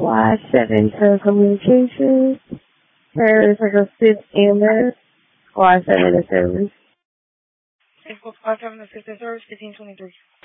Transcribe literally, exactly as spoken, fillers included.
Squad seven telecommunications. Paris like a fifth Amber. Squad seven to service. Squad seven to fifth service, fifteen twenty-three.